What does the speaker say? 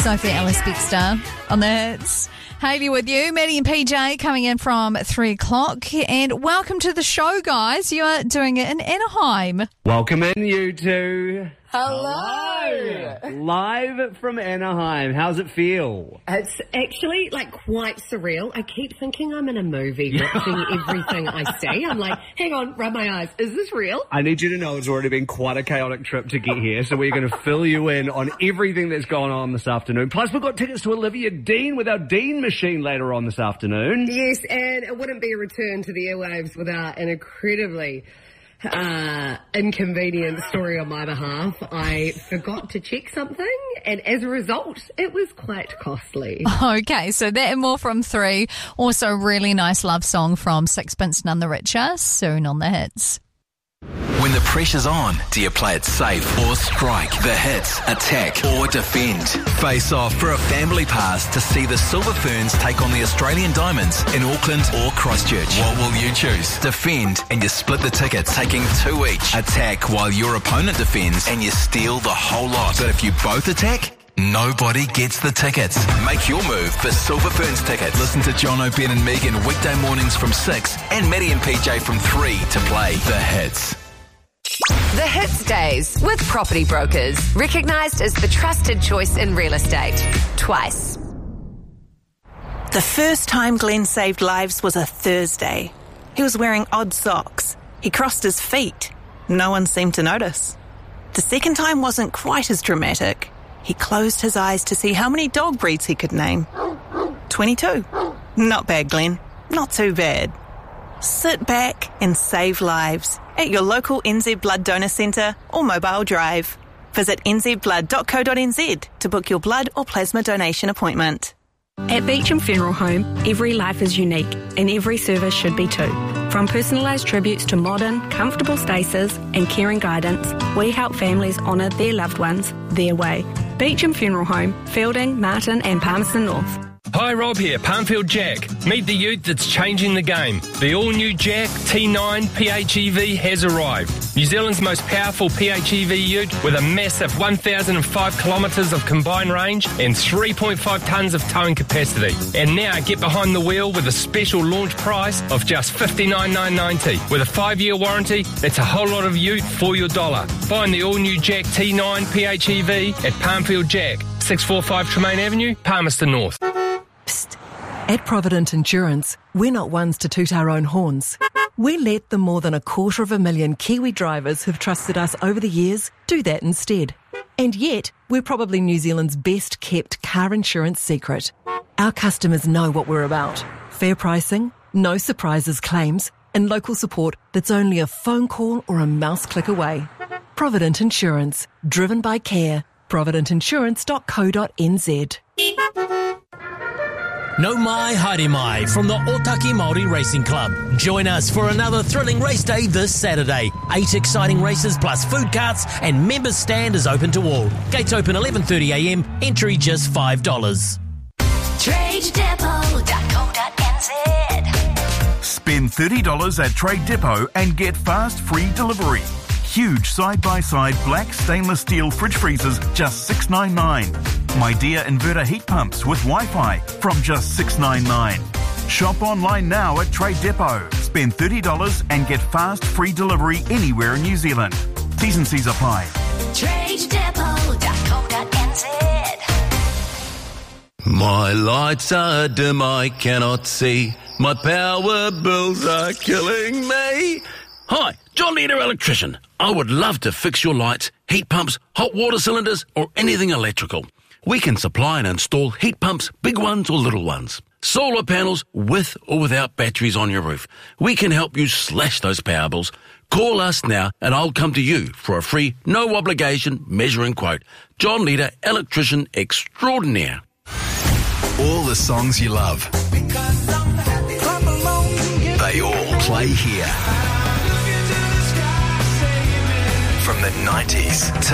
Sophie Ellis-Bextor on the hits. Hayley with you, Maddie and PJ coming in from 3 o'clock. And welcome to the show, guys. You are doing it in Anaheim. Welcome in, you two. Hello! Live from Anaheim. How's it feel? It's actually quite surreal. I keep thinking I'm in a movie watching everything I see. I'm like, hang on, rub my eyes. Is this real? I need you to know it's already been quite a chaotic trip to get here, so we're going to fill you in on everything that's going on this afternoon. Plus, we've got tickets to Olivia Dean with our Dean machine later on this afternoon. Yes, and it wouldn't be a return to the airwaves without an incredibly inconvenient story on my behalf. I forgot to check something, and as a result, it was quite costly. Okay, so that and more from 3. Also, a really nice love song from Sixpence None the Richer, soon on the hits. When the pressure's on, do you play it safe or strike? The hits, attack or defend? Face off for a family pass to see the Silver Ferns take on the Australian Diamonds in Auckland or Christchurch. What will you choose? Defend and you split the tickets, taking 2 each. Attack while your opponent defends and you steal the whole lot. But if you both attack, nobody gets the tickets. Make your move for Silver Ferns tickets. Listen to John O'Ben and Megan weekday mornings from 6 and Maddie and PJ from 3 to play the hits. The Hits Days with Property Brokers, recognised as the trusted choice in real estate. Twice. The first time Glenn saved lives was a Thursday. He was wearing odd socks. He crossed his feet. No one seemed to notice. The second time wasn't quite as dramatic. He closed his eyes to see how many dog breeds he could name. 22. Not bad, Glenn. Not too bad. Sit back and save lives at your local NZ Blood Donor Centre or mobile drive. Visit nzblood.co.nz to book your blood or plasma donation appointment. At Beecham Funeral Home, every life is unique and every service should be too. From personalised tributes to modern, comfortable spaces and caring guidance, we help families honour their loved ones their way. Beecham Funeral Home, Fielding, Martin and Palmerston North. Hi, Rob here, Palmfield Jack. Meet the youth that's changing the game. The all-new Jack T9 PHEV has arrived. New Zealand's most powerful PHEV ute with a massive 1,005 kilometres of combined range and 3.5 tonnes of towing capacity. And now get behind the wheel with a special launch price of just $59,990. With a 5-year warranty, that's a whole lot of ute for your dollar. Find the all-new Jack T9 PHEV at Palmfield Jack, 645 Tremaine Avenue, Palmerston North. At Provident Insurance, we're not ones to toot our own horns. We let the more than 250,000 Kiwi drivers who've trusted us over the years do that instead. And yet, we're probably New Zealand's best kept car insurance secret. Our customers know what we're about. Fair pricing, no surprises claims, and local support that's only a phone call or a mouse click away. Provident Insurance, driven by care. providentinsurance.co.nz. No mai, haere mai from the Otaki Māori Racing Club. Join us for another thrilling race day this Saturday. 8 exciting races plus food carts and members stand is open to all. Gates open 11:30am, entry just $5. TradeDepot.co.nz. Spend $30 at Trade Depot and get fast free delivery. Huge side-by-side black stainless steel fridge freezers, just $699. My Dear inverter heat pumps with Wi-Fi from just $699. Shop online now at Trade Depot. Spend $30 and get fast free delivery anywhere in New Zealand. T's and C's apply. TradeDepot.co.nz. My lights are dim, I cannot see. My power bills are killing me. Hi, John Leader Electrician. I would love to fix your lights, heat pumps, hot water cylinders, or anything electrical. We can supply and install heat pumps, big ones or little ones. Solar panels with or without batteries on your roof. We can help you slash those power bills. Call us now and I'll come to you for a free, no obligation measuring quote. John Leader Electrician Extraordinaire. All the songs you love. They all play here. From the 90s to